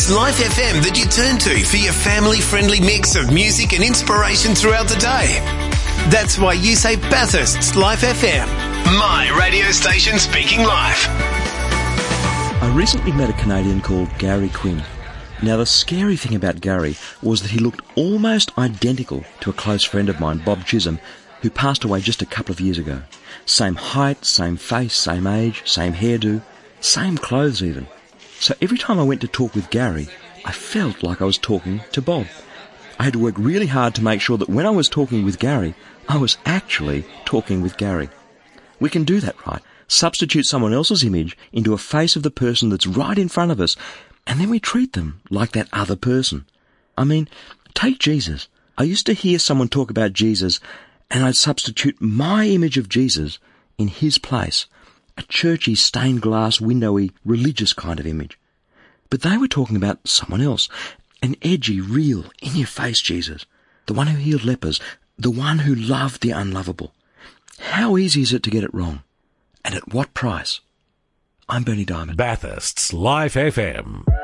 It's Life FM that you turn to for your family-friendly mix of music and inspiration throughout the day. That's why you say Bathurst's Life FM. My radio station speaking life. I recently met a Canadian called Gary Quinn. Now, the scary thing about Gary was that he looked almost identical to a close friend of mine, Bob Chisholm, who passed away just a couple of years ago. Same height, same face, same age, same hairdo, same clothes even. So every time I went to talk with Gary, I felt like I was talking to Bob. I had to work really hard to make sure that when I was talking with Gary, I was actually talking with Gary. We can do that, right? Substitute someone else's image into a face of the person that's right in front of us, and then we treat them like that other person. I mean, take Jesus. I used to hear someone talk about Jesus, and I'd substitute my image of Jesus in his place, a churchy, stained glass, windowy, religious kind of image. But they were talking about someone else, an edgy, real, in-your-face Jesus, the one who healed lepers, the one who loved the unlovable. How easy is it to get it wrong? And at what price? I'm Bernie Diamond. Bathurst's Life FM.